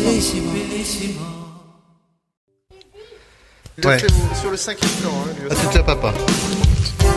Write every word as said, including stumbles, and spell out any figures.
Il a Ouais. fait au- sur le cinquième plan, hein, lui Ah, aussi. c'était à papa.